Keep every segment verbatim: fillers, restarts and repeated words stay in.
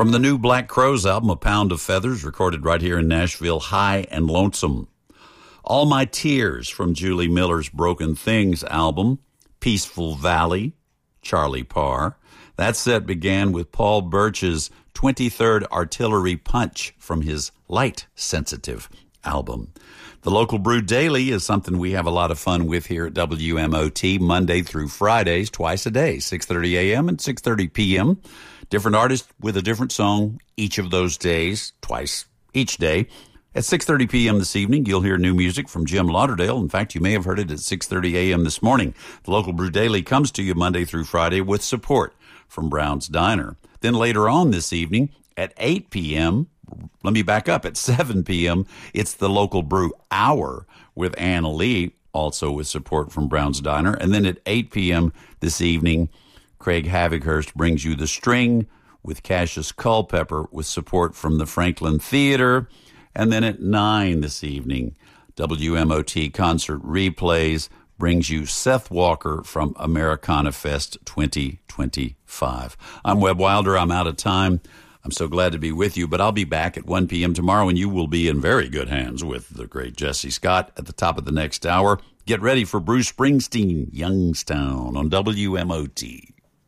From the new Black Crowes album, A Pound of Feathers, recorded right here in Nashville, High and Lonesome. All My Tears from Julie Miller's Broken Things album, Peaceful Valley, Charlie Parr. That set began with Paul Birch's twenty-third Artillery Punch from his Light Sensitive album. The Local Brew Daily is something we have a lot of fun with here at W M O T, Monday through Fridays, twice a day, six thirty a.m. and six thirty p.m. Different artist with a different song each of those days, twice each day. At six thirty p.m. this evening, you'll hear new music from Jim Lauderdale. In fact, you may have heard it at six thirty a.m. this morning. The Local Brew Daily comes to you Monday through Friday with support from Brown's Diner. Then later on this evening at eight p.m., let me back up, at seven p.m., it's the Local Brew Hour with Anna Lee, also with support from Brown's Diner. And then at eight p.m. this evening, Craig Havighurst brings you The String with Cassius Culpepper with support from the Franklin Theater. And then at nine this evening, W M O T Concert Replays brings you Seth Walker from Americana Fest twenty twenty-five. I'm Webb Wilder. I'm out of time. I'm so glad to be with you, but I'll be back at one p.m. tomorrow, and you will be in very good hands with the great Jesse Scott at the top of the next hour. Get ready for Bruce Springsteen, Youngstown on W M O T.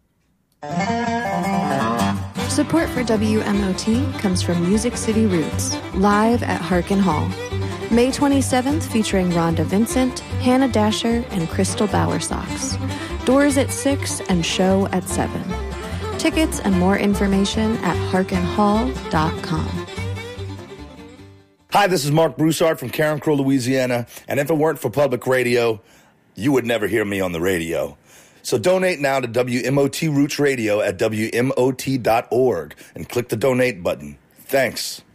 Support for W M O T comes from Music City Roots, live at Harkin Hall. May twenty-seventh, featuring Rhonda Vincent, Hannah Dasher, and Crystal Bowersox. Doors at six and show at seven. Tickets and more information at harkin hall dot com. Hi, this is Mark Broussard from Carencro, Louisiana, and if it weren't for public radio, you would never hear me on the radio. So donate now to W M O T Roots Radio at W M O T dot org and click the donate button. Thanks.